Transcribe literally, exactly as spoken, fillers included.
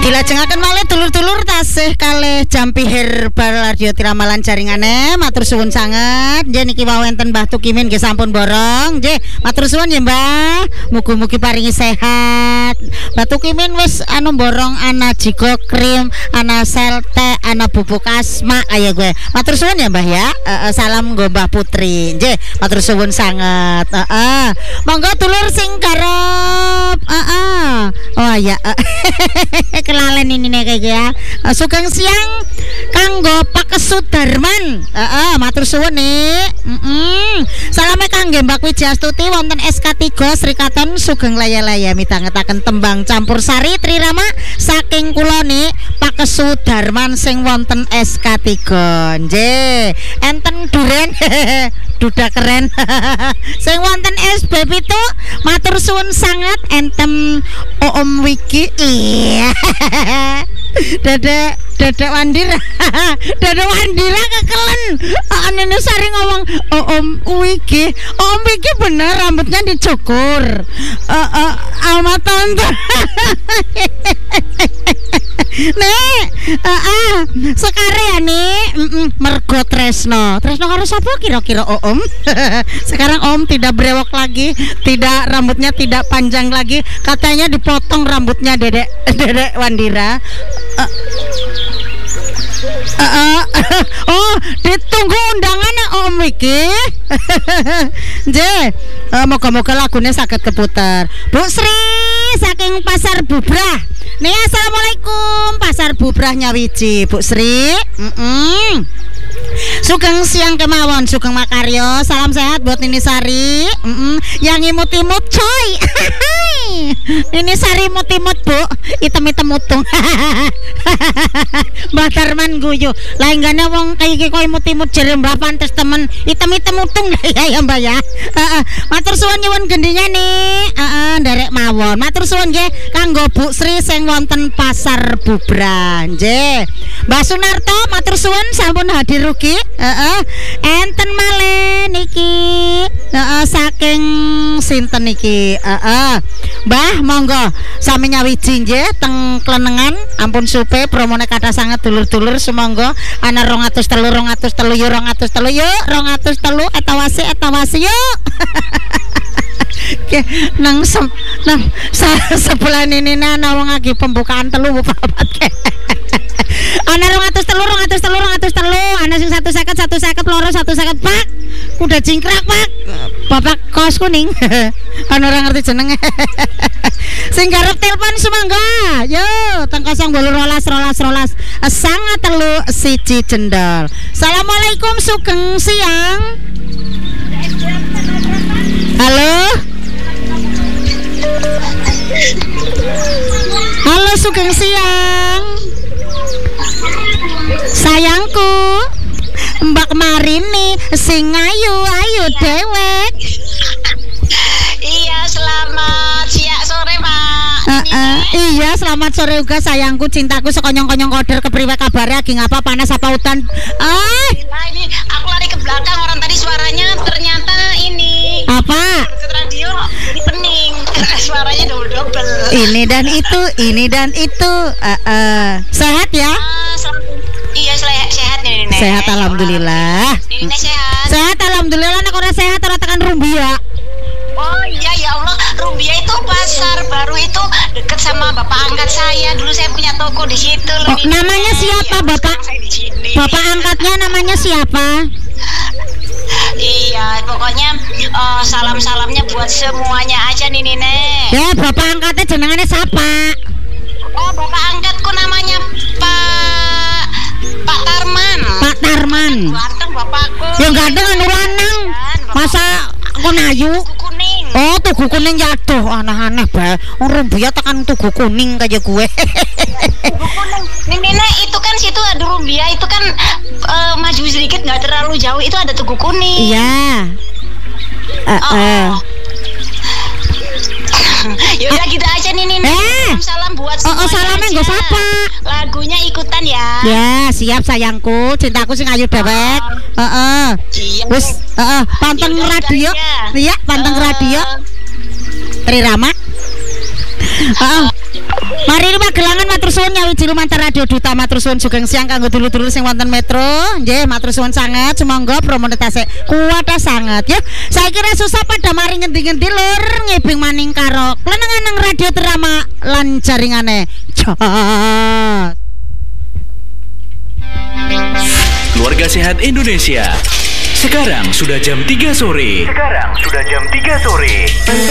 Dilajengaken malih dulur-dulur tasih kalih Jampi Herbal Radio Tiramalan jaringane. Matur suwun sanget. Nggih niki wau enten Mbah Tukimin nggih sampun borong. Nggih, matur suwun ya Mbah. Mugi-mugi paringi sehat. Mbah Tukimin wis anu borong ana jigo krim, ana selte, ana bubuk asma kaya gue. Matur suwun ya Mbah ya. E, e, salam nggo Mbah Putri. Nggih, matur suwun sanget. Heeh. Monggo dulur sing garep. Heeh. Oh ya. Kelalen ini nih kayak ya. Uh, Sugeng siang kanggo Pak Kesudarman. Heeh, uh, uh, matur suwun nih. Heeh. Salame kangge Mbak Wijastuti wonten S K tiga Srikaton Sugeng laya-laya midhangetaken tembang campursari Trirama saking kula nih Pak Kesudarman sing wonten S K tiga. Nggih, enten duren duda keren. Sing wonten S B pitu matur suwun sangat enten Om Wiki. Iya. Dada dada Wandira. Dada Wandira kekelen. Anene sari ngomong oh, Om Wiki. Om Wiki bener rambutnya dicukur. Uh, uh, alma tante. Nek, uh, uh, sekare ya nih, mergo Tresno. Tresno karo sapa kira-kira Om? Sekarang Om tidak brewok lagi, tidak rambutnya tidak panjang lagi. Katanya dipotong rambutnya Dedek Dedek Wandira. Uh, uh, uh, oh, ditunggu undangannya Om Wiki. Nggih, uh, moga-moga lagunya saged keputar. Bu Sri saking Pasar Bubrah. Nih, assalamualaikum Pasar Bubrahnya Wiji, Bu Sri. Mm-mm. Sugeng siang kemawon, Sugeng Makaryo. Salam sehat buat Nini Sari. Mm-mm. Yang imut-imut coy. Nini Sari imut-imut Bu, item-item utung. Mbah Darman guyu. Lainggane wong kaya iki kok imut-imut jere Mbah pantes temen item-item utung ya ya Mbah ya. Heeh. Matur suwun nyuwun gendine nih. Heeh, nderek mawon. Matur suwun nggih kanggo Bu Sri sing wonten Pasar Bubrah. Nggih. Mbah Sunarto matur suwun sampun hadir ugi. Heeh. Enten malih niki. Heeh, saking sinten niki? Heeh. Mbah monggo sami nyawiji nggih teng Klenengan. Ampun supe promone kathah sanget dulur-dulur sumangga ana rong atus telu rong atus telu yo rong atus telu yo rong atus telu etawasi etawasi yo. Oke, nang sem, nang sebelah ini ana wong lagi pembukaan telu papat ke. Ana rong atus telu rong atus telu rong atus telu, ana sing satu seket satu seket loro satu seket Pak. Kuda jingkrak Pak. Bapak kaos kuning. Ana ora ngerti jenenge. Sing garep telepon sumangga. Yo, teng nol dua rolas rolas rolas sangat telu siji jendol. Assalamualaikum sugeng siang. Halo. Halo sugeng siang. Sayangku, Mbak Marini sing ayu ayu dewek. Iya, selamat siang sore Pak. Uh, uh, iya, selamat sore juga sayangku, cintaku sekonyong-konyong koder kepriwe kabare lagi ngapa panas apa hutan? Ah, nah, ini aku lari ke belakang orang tadi suaranya ternyata ini. Apa? Ke radio jadi pening. Suaranya double-double. Ini dan itu, ini dan itu. Uh, uh. Sehat ya? Ah, iya, sehat, sehat nih Nenek. Sehat alhamdulillah. Nenek sehat. Sehat alhamdulillah, nek ora sehat ora tekan Rumbia. Oh iya ya Allah, Rumbia itu pasar baru itu deket sama bapak angkat saya. Dulu saya punya toko di situ loh. Oh, namanya siapa ya, Bapak? Bapak angkatnya namanya siapa? Iya, pokoknya uh, salam-salamnya buat semuanya aja nih Nenek. Ya, bapak angkatnya jenengannya siapa? Oh, bapak angkatku namanya Pak Pak Tarman. Pak Tarman. Ganteng bapakku. Yang ganteng anu lanang. Masa kon ayu? Kuning. Oh, tugu kuning ya aduh aneh-aneh bae. Orang Rumbia tekan tugu kuning kayak gue. Tugu kuning. Nih Nenek, itu kan situ ada Rumbia, itu kan uh, maju sedikit nggak terlalu jauh itu ada tugu kuning. Iya. Uh, oh. uh. Yaudah gitu aja nih Nenek. Eh. Salam buat semuanya. Oh, oh salamnya nggak sapa. Lagunya ikutan ya. Ya, siap sayangku, cintaku sing ayu dewek. Heeh. Iya. Wis, heeh, panteng radio. Iya, panteng radio. Trirama. Heeh. Mari ini Magelangan matur suwun nyawiji lumantar Radio Duta matur suwun sugeng siang kanggo dulur-dulur sing wonten Metro. Nggih, matur suwun sanget sumangga promonetas kuwat sanget ya. Saya kira susah pada mari ngendi-ngendi lur ngibing maning karo klenengan nang Radio Terama lan jaringane. Keluarga Sehat Indonesia. Sekarang sudah jam tiga sore. Sekarang sudah jam tiga sore.